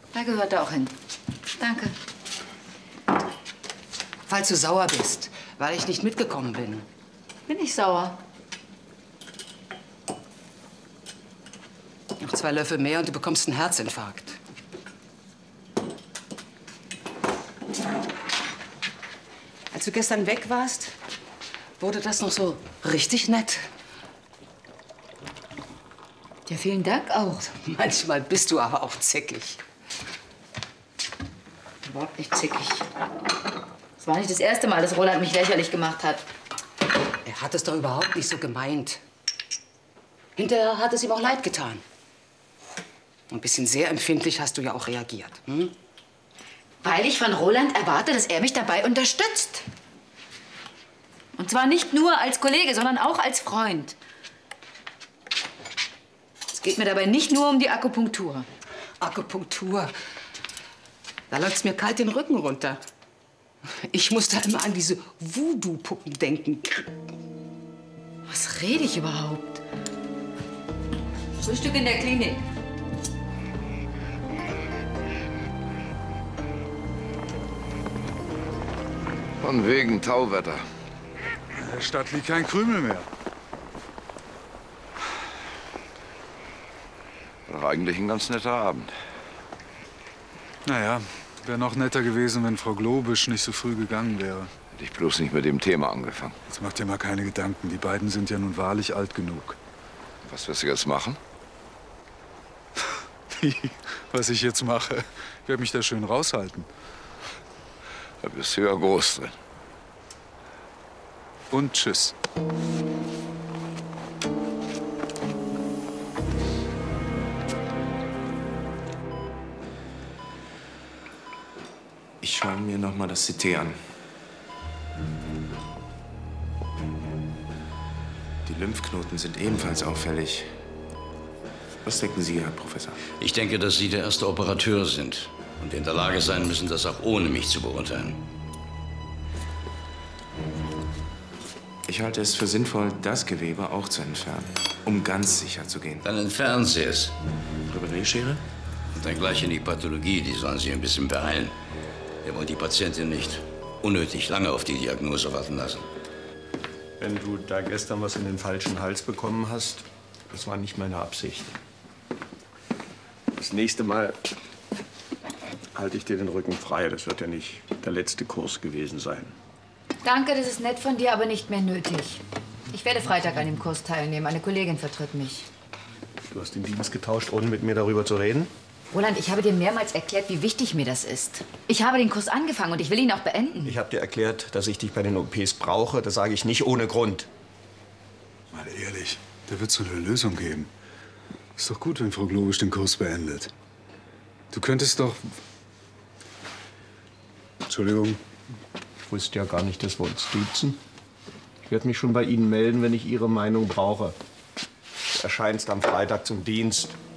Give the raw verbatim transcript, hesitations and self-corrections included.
Da gehört er auch hin. Danke. Falls du sauer bist, weil ich nicht mitgekommen bin. Bin ich sauer? Noch zwei Löffel mehr und du bekommst einen Herzinfarkt. Als du gestern weg warst, wurde das noch so richtig nett. Ja, vielen Dank auch. Manchmal bist du aber auch zickig. Überhaupt nicht zickig. Es war nicht das erste Mal, dass Roland mich lächerlich gemacht hat. Er hat es doch überhaupt nicht so gemeint. Hinterher hat es ihm auch leid getan. Und ein bisschen sehr empfindlich hast du ja auch reagiert. Hm? Weil ich von Roland erwarte, dass er mich dabei unterstützt. Und zwar nicht nur als Kollege, sondern auch als Freund. Es geht mir dabei nicht nur um die Akupunktur. Akupunktur? Da läuft's mir kalt den Rücken runter. Ich muss da immer an diese Voodoo-Puppen denken. Was rede ich überhaupt? Frühstück in der Klinik. Von wegen Tauwetter. In der Stadt liegt kein Krümel mehr. War doch eigentlich ein ganz netter Abend. Naja, wäre noch netter gewesen, wenn Frau Globisch nicht so früh gegangen wäre. Hätte ich bloß nicht mit dem Thema angefangen. Jetzt macht dir mal keine Gedanken. Die beiden sind ja nun wahrlich alt genug. Was wirst du jetzt machen? Was ich jetzt mache? Ich werde mich da schön raushalten. Da bist du ja groß drin. Und tschüss. Ich schaue mir noch mal das C T an. Die Lymphknoten sind ebenfalls auffällig. Was denken Sie, Herr Professor? Ich denke, dass Sie der erste Operateur sind und in der Lage sein müssen, das auch ohne mich zu beurteilen. Ich halte es für sinnvoll, das Gewebe auch zu entfernen, um ganz sicher zu gehen. Dann entfernen Sie es. Rüberschere? Und dann gleich in die Pathologie. Die sollen Sie ein bisschen beeilen. Wir wollen die Patientin nicht unnötig lange auf die Diagnose warten lassen. Wenn du da gestern was in den falschen Hals bekommen hast, das war nicht meine Absicht. Das nächste Mal halte ich dir den Rücken frei. Das wird ja nicht der letzte Kurs gewesen sein. Danke, das ist nett von dir, aber nicht mehr nötig. Ich werde Freitag an dem Kurs teilnehmen. Eine Kollegin vertritt mich. Du hast den Dienst getauscht, ohne mit mir darüber zu reden? Roland, ich habe dir mehrmals erklärt, wie wichtig mir das ist. Ich habe den Kurs angefangen und ich will ihn auch beenden. Ich habe dir erklärt, dass ich dich bei den O Ps brauche. Das sage ich nicht ohne Grund. Mal ehrlich, da wird es eine Lösung geben. Ist doch gut, wenn Frau Globisch den Kurs beendet. Du könntest doch... Entschuldigung. Ich wusste ja gar nicht, dass wir uns duzen. Ich werde mich schon bei Ihnen melden, wenn ich Ihre Meinung brauche. Du erscheinst am Freitag zum Dienst.